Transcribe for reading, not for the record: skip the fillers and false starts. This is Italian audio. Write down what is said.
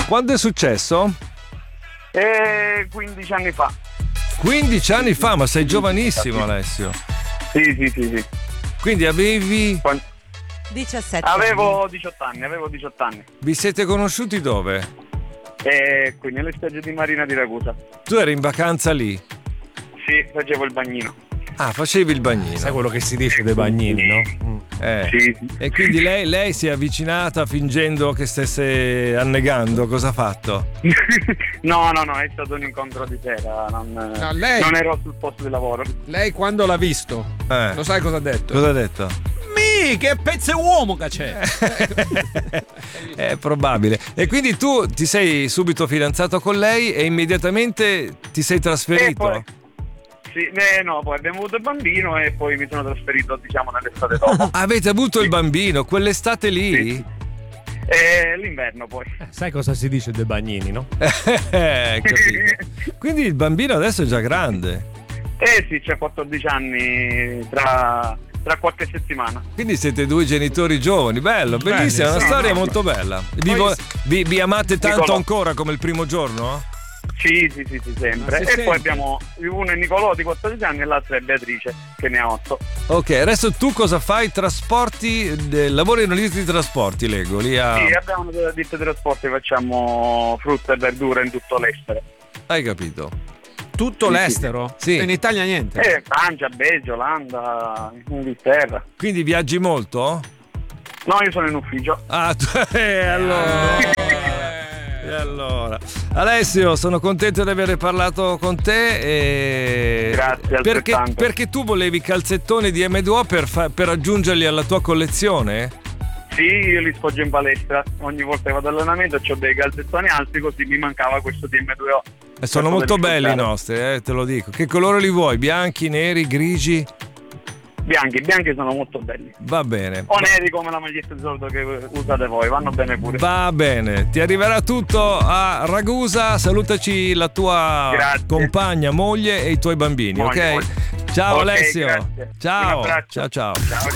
Quando è successo? 15 anni fa. 15 anni fa, ma sei giovanissimo, Alessio. Sì. Quindi avevi... 17. Avevo 18 anni. Vi siete conosciuti dove? Qui nelle spiagge di Marina di Ragusa. Tu eri in vacanza lì? Sì, facevo il bagnino. Ah, facevi il bagnino. Sai quello che si dice dei bagnini, no? Sì. E quindi lei si è avvicinata fingendo che stesse annegando. Cosa ha fatto? No, è stato un incontro di sera. Non ero sul posto di lavoro. Lei quando l'ha visto? Lo sai cosa ha detto? Cosa ha detto? Che pezzo uomo che c'è! È probabile. E quindi tu ti sei subito fidanzato con lei e immediatamente ti sei trasferito? Poi abbiamo avuto il bambino e poi mi sono trasferito, diciamo, nell'estate dopo. Avete avuto il bambino quell'estate lì? Sì. L'inverno poi. Sai cosa si dice dei bagnini, no? Capito. Quindi il bambino adesso è già grande. Sì, c'ha 14 anni tra qualche settimana. Quindi siete due genitori giovani, bello, bellissima, una storia molto bella. Vi amate tanto ancora come il primo giorno? Sì, sempre. E poi abbiamo uno è Nicolò di 14 anni e l'altra è Beatrice che ne ha 8. Ok, adesso tu cosa fai? Trasporti, lavori in una ditta di trasporti, leggo lì a... Sì, abbiamo una ditta di trasporti, facciamo frutta e verdura in tutto l'estero. Hai capito? Tutto l'estero? Sì. In Italia niente? Francia, Belgio, Olanda, Inghilterra. Quindi viaggi molto? No, io sono in ufficio. E allora, Alessio, sono contento di aver parlato con te. Grazie, altrettanto. Perché tu volevi i calzettoni di M2O per aggiungerli alla tua collezione? Sì, io li sfoggio in palestra. Ogni volta che vado all'allenamento ho dei calzettoni alti, così mi mancava questo di M2O. Sono molto belli i nostri, te lo dico. Che colore li vuoi? Bianchi, neri, grigi? Bianchi sono molto belli. Va bene. O neri come la maglietta di solito che usate voi, vanno bene pure. Va bene, ti arriverà tutto a Ragusa. Salutaci la tua compagna, moglie e i tuoi bambini, ok? Ciao Alessio. Grazie. Ciao. Un abbraccio. Ciao. Ciao.